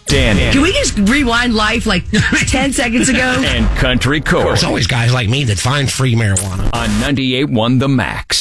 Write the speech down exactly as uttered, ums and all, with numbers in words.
Danny. Can we just rewind life like ten seconds ago? And Country Code. There's always guys like me that find free marijuana. On ninety-eight point one The Max.